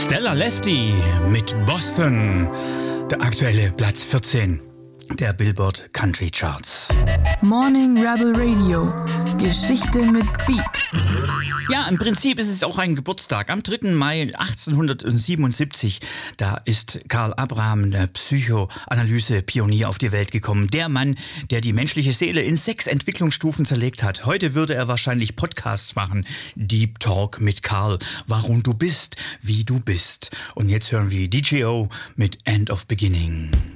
Stella Lefty mit Boston, der aktuelle Platz 14 der Billboard Country Charts. Morning Rebel Radio. Geschichte mit Beat. Ja, im Prinzip ist es auch ein Geburtstag. Am 3. Mai 1877, da ist Karl Abraham, der Psychoanalyse-Pionier, auf die Welt gekommen. Der Mann, der die menschliche Seele in 6 Entwicklungsstufen zerlegt hat. Heute würde er wahrscheinlich Podcasts machen. Deep Talk mit Karl. Warum du bist, wie du bist. Und jetzt hören wir DJO mit End of Beginning.